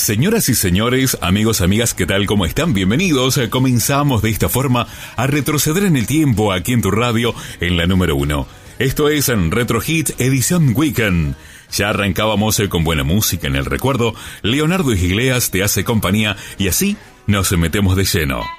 Señoras y señores, amigos, amigas, ¿qué tal? ¿Cómo están? Bienvenidos. Comenzamos de esta forma a retroceder en el tiempo aquí en tu radio, en la número 1. Esto es en Retro Hits edición Weekend. Ya arrancábamos con buena música en el recuerdo. Leonardo Igleas te hace compañía y así nos metemos de lleno.